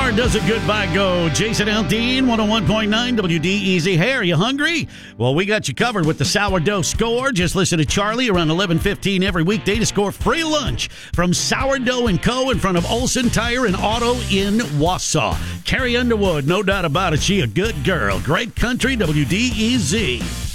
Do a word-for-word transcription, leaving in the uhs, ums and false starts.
far does it goodbye go. Jason Aldean, one oh one point nine W D E Z. Hey, are you hungry? Well, we got you covered with the Sourdough Score. Just listen to Charlie around eleven fifteen every weekday to score free lunch from Sourdough and Co. in front of Olson Tire and Auto in Wausau. Carrie Underwood, no doubt about it, she a good girl. Great country, W D E Z.